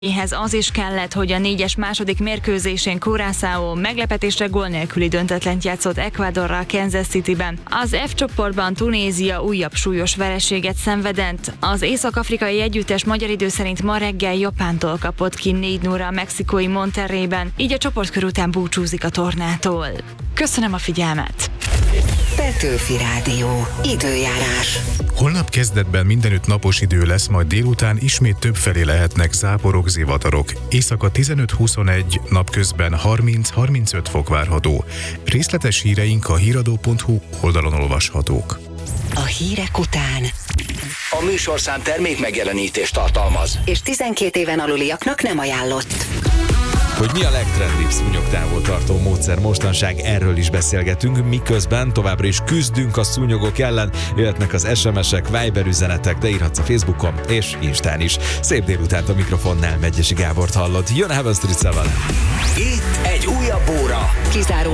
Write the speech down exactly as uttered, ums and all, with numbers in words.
Éhez az is kellett, hogy a négyes második mérkőzésén Curaçao meglepetésre gól nélküli döntetlent játszott Ecuadorral Kansas Cityben. Az F csoportban Tunézia újabb súlyos vereséget szenvedett. Az észak-afrikai együttes magyar idő szerint ma reggel Japántól kapott ki négy nulla a mexikói Monterreyben, így a csoportkör után búcsúzik a tornától. Köszönöm a figyelmet! Petőfi Rádió. Időjárás. Holnap kezdetben mindenütt napos idő lesz, majd délután ismét többfelé lehetnek záporok, zivatarok. Éjszaka tizenöt-huszonegy, napközben harminc-harmincöt fok várható. Részletes híreink a híradó pont hu oldalon olvashatók. A hírek után A műsorszám termék megjelenítést tartalmaz. és tizenkét éven aluliaknak nem ajánlott. Hogy mi a legtrendibb szúnyogtávol tartó módszer mostanság, erről is beszélgetünk, miközben továbbra is küzdünk a szúnyogok ellen. Jöhetnek az es em es-ek, Viber üzenetek, de írhatsz a Facebookon és Instán is. Szép délutánt a mikrofonnál Megyesi Gábort hallott. Jön a Heaven Street Seven. Itt egy újabb óra. Kizáró